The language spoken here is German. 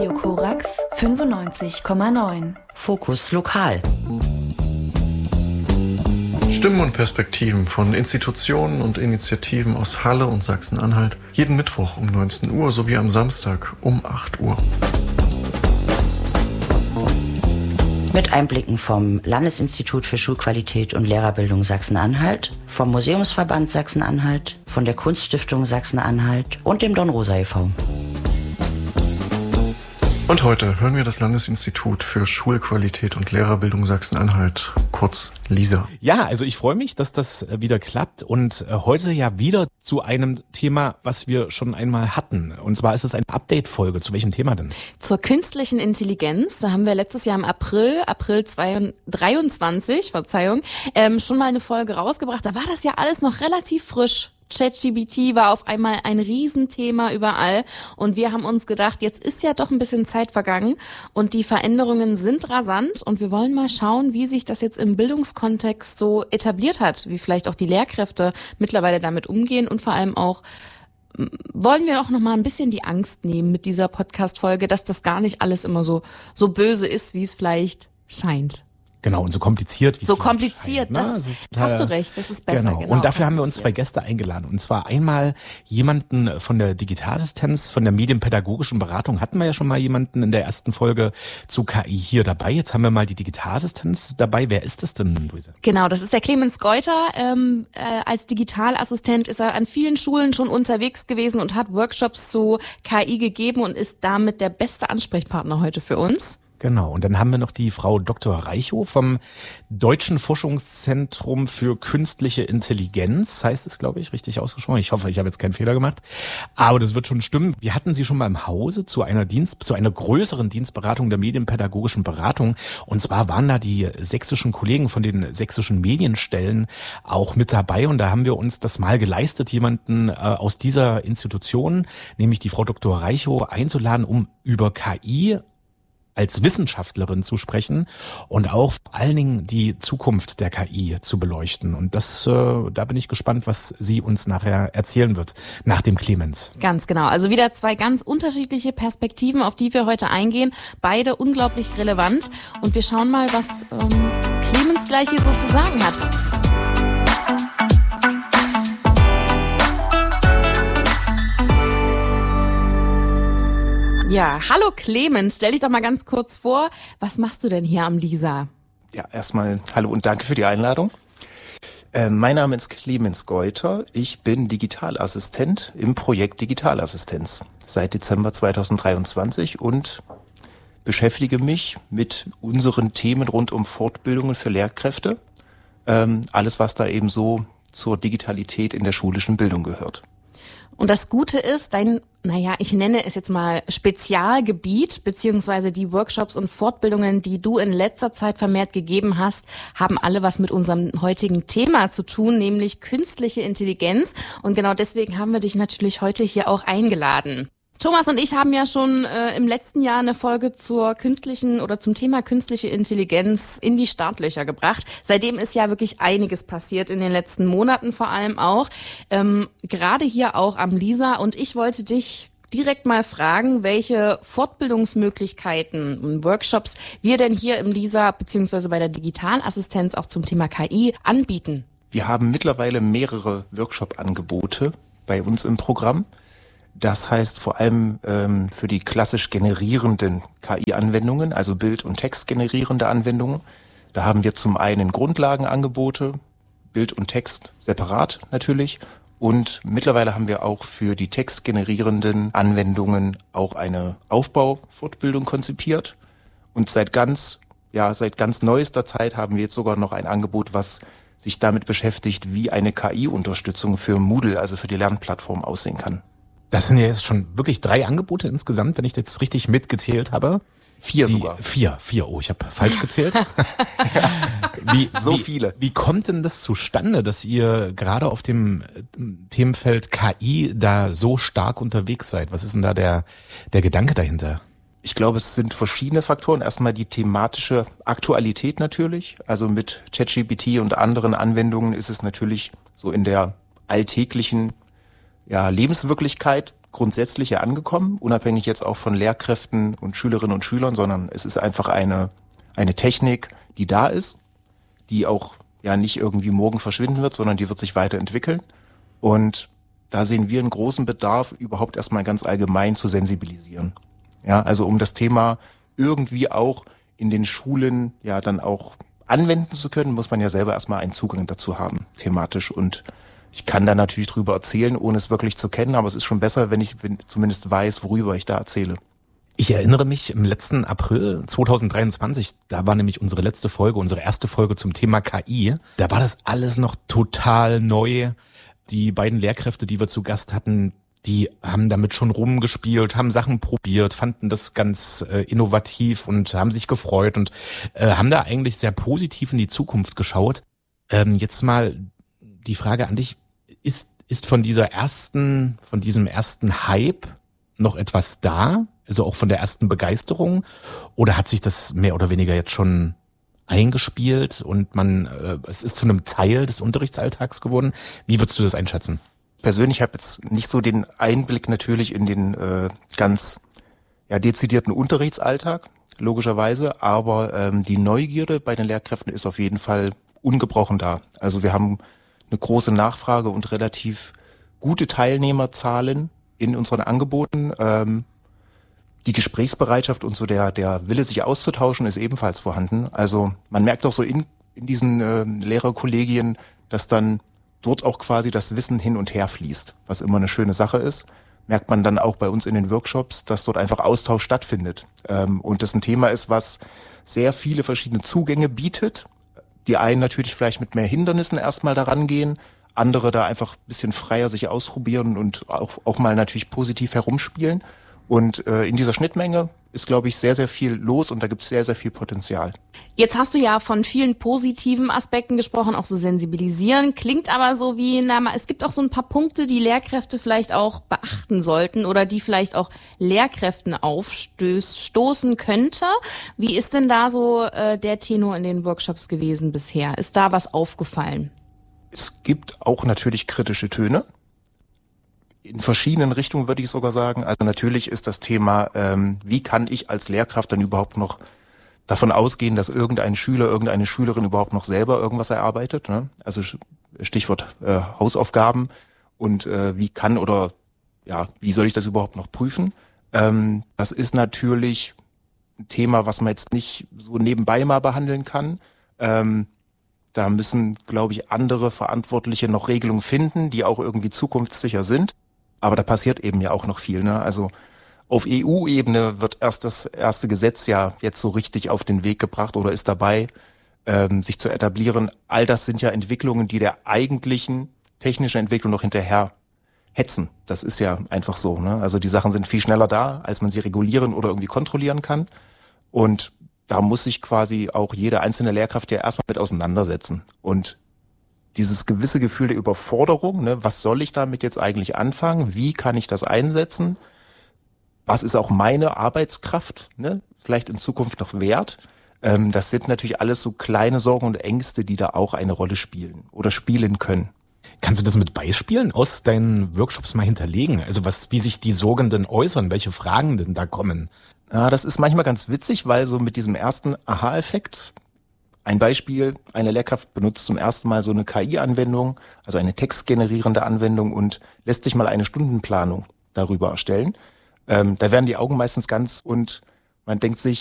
Radio Korax 95,9. Fokus lokal. Stimmen und Perspektiven von Institutionen und Initiativen aus Halle und Sachsen-Anhalt. Jeden Mittwoch um 19 Uhr sowie am Samstag um 8 Uhr. Mit Einblicken vom Landesinstitut für Schulqualität und Lehrerbildung Sachsen-Anhalt, vom Museumsverband Sachsen-Anhalt, von der Kunststiftung Sachsen-Anhalt und dem Dornrosa e.V. Und heute hören wir das Landesinstitut für Schulqualität und Lehrerbildung Sachsen-Anhalt, kurz LISA. Ja, also ich freue mich, dass das wieder klappt und heute ja wieder zu einem Thema, was wir schon einmal hatten. Und zwar ist es eine Update-Folge. Zu welchem Thema denn? Zur künstlichen Intelligenz. Da haben wir letztes Jahr im April 23, schon mal eine Folge rausgebracht. Da war das ja alles noch relativ frisch. ChatGPT war auf einmal ein Riesenthema überall und wir haben uns gedacht, jetzt ist ja doch ein bisschen Zeit vergangen und die Veränderungen sind rasant und wir wollen mal schauen, wie sich das jetzt im Bildungskontext so etabliert hat, wie vielleicht auch die Lehrkräfte mittlerweile damit umgehen und vor allem auch wollen wir auch noch mal ein bisschen die Angst nehmen mit dieser Podcast-Folge, dass das gar nicht alles immer so böse ist, wie es vielleicht scheint. Genau, und so kompliziert wie es so kompliziert, scheint, das hast du recht, das ist besser. Genau. Und dafür haben wir uns zwei Gäste eingeladen. Und zwar einmal jemanden von der Digitalassistenz, von der medienpädagogischen Beratung. Hatten wir ja schon mal jemanden in der ersten Folge zu KI hier dabei. Jetzt haben wir mal die Digitalassistenz dabei. Wer ist das denn, Luise? Genau, das ist der Clemens Geuter. Als Digitalassistent ist er an vielen Schulen schon unterwegs gewesen und hat Workshops zu KI gegeben und ist damit der beste Ansprechpartner heute für uns. Genau, und dann haben wir noch die Frau Dr. Reichow vom Deutschen Forschungszentrum für künstliche Intelligenz, heißt es, glaube ich, richtig ausgesprochen. Ich hoffe, ich habe jetzt keinen Fehler gemacht, aber das wird schon stimmen. Wir hatten sie schon mal im Hause zu einer größeren Dienstberatung der medienpädagogischen Beratung, und zwar waren da die sächsischen Kollegen von den sächsischen Medienstellen auch mit dabei, und da haben wir uns das mal geleistet, jemanden aus dieser Institution, nämlich die Frau Dr. Reichow, einzuladen, um über KI als Wissenschaftlerin zu sprechen und auch vor allen Dingen die Zukunft der KI zu beleuchten. Und da bin ich gespannt, was sie uns nachher erzählen wird, nach dem Clemens. Ganz genau. Also wieder zwei ganz unterschiedliche Perspektiven, auf die wir heute eingehen. Beide unglaublich relevant. Und wir schauen mal, was Clemens gleich hier so zu sagen hat. Ja, hallo Clemens, stell dich doch mal ganz kurz vor. Was machst du denn hier am LISA? Ja, erstmal hallo und danke für die Einladung. Mein Name ist Clemens Geuter. Ich bin Digitalassistent im Projekt Digitalassistenz seit Dezember 2023 und beschäftige mich mit unseren Themen rund um Fortbildungen für Lehrkräfte. Alles, was da eben so zur Digitalität in der schulischen Bildung gehört. Und das Gute ist, ich nenne es jetzt mal Spezialgebiet, beziehungsweise die Workshops und Fortbildungen, die du in letzter Zeit vermehrt gegeben hast, haben alle was mit unserem heutigen Thema zu tun, nämlich künstliche Intelligenz. Und genau deswegen haben wir dich natürlich heute hier auch eingeladen. Thomas und ich haben ja schon im letzten Jahr eine Folge zum Thema künstliche Intelligenz in die Startlöcher gebracht. Seitdem ist ja wirklich einiges passiert in den letzten Monaten vor allem auch. Gerade hier auch am LISA. Und ich wollte dich direkt mal fragen, welche Fortbildungsmöglichkeiten und Workshops wir denn hier im LISA beziehungsweise bei der Digitalassistenz auch zum Thema KI anbieten. Wir haben mittlerweile mehrere Workshop-Angebote bei uns im Programm. Das heißt vor allem für die klassisch generierenden KI-Anwendungen, also Bild- und Text-generierende Anwendungen. Da haben wir zum einen Grundlagenangebote, Bild und Text separat natürlich. Und mittlerweile haben wir auch für die textgenerierenden Anwendungen auch eine Aufbaufortbildung konzipiert. Und seit ganz neuester Zeit haben wir jetzt sogar noch ein Angebot, was sich damit beschäftigt, wie eine KI-Unterstützung für Moodle, also für die Lernplattform, aussehen kann. Das sind ja jetzt schon wirklich 3 Angebote insgesamt, wenn ich jetzt richtig mitgezählt habe. 4 sogar. 4. Oh, ich habe falsch gezählt. Viele. Wie kommt denn das zustande, dass ihr gerade auf dem Themenfeld KI da so stark unterwegs seid? Was ist denn da der Gedanke dahinter? Ich glaube, es sind verschiedene Faktoren. Erstmal die thematische Aktualität natürlich. Also mit ChatGPT und anderen Anwendungen ist es natürlich so in der alltäglichen Lebenswirklichkeit grundsätzlich ja angekommen, unabhängig jetzt auch von Lehrkräften und Schülerinnen und Schülern, sondern es ist einfach eine Technik, die da ist, die auch ja nicht irgendwie morgen verschwinden wird, sondern die wird sich weiterentwickeln. Und da sehen wir einen großen Bedarf, überhaupt erstmal ganz allgemein zu sensibilisieren. Ja, also um das Thema irgendwie auch in den Schulen ja dann auch anwenden zu können, muss man ja selber erstmal einen Zugang dazu haben, thematisch. Und ich kann da natürlich drüber erzählen, ohne es wirklich zu kennen, aber es ist schon besser, wenn ich zumindest weiß, worüber ich da erzähle. Ich erinnere mich im letzten April 2023, da war nämlich unsere erste Folge zum Thema KI. Da war das alles noch total neu. Die beiden Lehrkräfte, die wir zu Gast hatten, die haben damit schon rumgespielt, haben Sachen probiert, fanden das ganz innovativ und haben sich gefreut und haben da eigentlich sehr positiv in die Zukunft geschaut. Jetzt mal die Frage an dich, ist von diesem ersten Hype noch etwas da? Also auch von der ersten Begeisterung? Oder hat sich das mehr oder weniger jetzt schon eingespielt und es ist zu einem Teil des Unterrichtsalltags geworden? Wie würdest du das einschätzen? Persönlich habe jetzt nicht so den Einblick natürlich in den ganz dezidierten Unterrichtsalltag, logischerweise, aber die Neugierde bei den Lehrkräften ist auf jeden Fall ungebrochen da. Also wir haben eine große Nachfrage und relativ gute Teilnehmerzahlen in unseren Angeboten. Die Gesprächsbereitschaft und so der Wille, sich auszutauschen, ist ebenfalls vorhanden. Also man merkt auch so in diesen Lehrerkollegien, dass dann dort auch quasi das Wissen hin und her fließt, was immer eine schöne Sache ist. Merkt man dann auch bei uns in den Workshops, dass dort einfach Austausch stattfindet. Und das ein Thema ist, was sehr viele verschiedene Zugänge bietet. Die einen natürlich vielleicht mit mehr Hindernissen erstmal daran gehen, andere da einfach ein bisschen freier sich ausprobieren und auch mal natürlich positiv herumspielen. Und in dieser Schnittmenge ist, glaube ich, sehr, sehr viel los und da gibt es sehr, sehr viel Potenzial. Jetzt hast du ja von vielen positiven Aspekten gesprochen, auch so sensibilisieren. Klingt aber so wie, es gibt auch so ein paar Punkte, die Lehrkräfte vielleicht auch beachten sollten oder die vielleicht auch Lehrkräften aufstoßen könnte. Wie ist denn da so der Tenor in den Workshops gewesen bisher? Ist da was aufgefallen? Es gibt auch natürlich kritische Töne. In verschiedenen Richtungen würde ich sogar sagen. Also natürlich ist das Thema, wie kann ich als Lehrkraft dann überhaupt noch davon ausgehen, dass irgendein Schüler, irgendeine Schülerin überhaupt noch selber irgendwas erarbeitet, ne? Also Stichwort Hausaufgaben und wie soll ich das überhaupt noch prüfen? Das ist natürlich ein Thema, was man jetzt nicht so nebenbei mal behandeln kann. Da müssen, glaube ich, andere Verantwortliche noch Regelungen finden, die auch irgendwie zukunftssicher sind. Aber da passiert eben ja auch noch viel, ne? Also auf EU-Ebene wird erst das erste Gesetz ja jetzt so richtig auf den Weg gebracht oder ist dabei, sich zu etablieren. All das sind ja Entwicklungen, die der eigentlichen technischen Entwicklung noch hinterher hetzen. Das ist ja einfach so, ne? Also die Sachen sind viel schneller da, als man sie regulieren oder irgendwie kontrollieren kann. Und da muss sich quasi auch jede einzelne Lehrkraft ja erstmal mit auseinandersetzen. Und dieses gewisse Gefühl der Überforderung, ne, was soll ich damit jetzt eigentlich anfangen? Wie kann ich das einsetzen? Was ist auch meine Arbeitskraft, ne, vielleicht in Zukunft noch wert? Das sind natürlich alles so kleine Sorgen und Ängste, die da auch eine Rolle spielen oder spielen können. Kannst du das mit Beispielen aus deinen Workshops mal hinterlegen? Also wie sich die Sorgen denn äußern, welche Fragen denn da kommen? Ja, das ist manchmal ganz witzig, weil so mit diesem ersten Aha-Effekt, ein Beispiel, eine Lehrkraft benutzt zum ersten Mal so eine KI-Anwendung, also eine textgenerierende Anwendung und lässt sich mal eine Stundenplanung darüber erstellen. Da werden die Augen meistens ganz und man denkt sich,